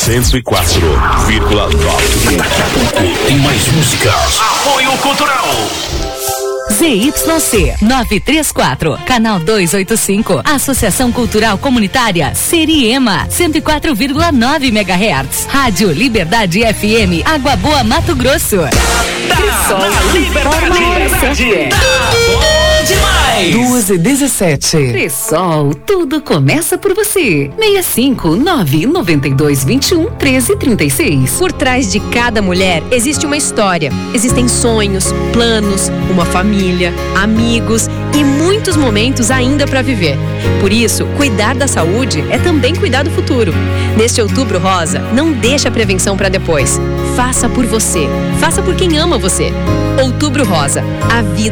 104,9. Daqui a pouco tem mais músicas. Apoio Cultural. ZYC 934, canal 285, Associação Cultural Comunitária Seriema, 104,9 MHz, Rádio Liberdade FM, Água Boa, Mato Grosso. Liberdade. Bom demais. 2h17. Cressol, tudo começa por você. 65992211336. Por trás de cada mulher existe uma história. Existem sonhos, planos, uma família, amigos e muitos momentos ainda para viver. Por isso, cuidar da saúde é também cuidar do futuro. Neste Outubro Rosa, não deixe a prevenção para depois. Faça por você. Faça por quem ama você. Outubro Rosa. A vida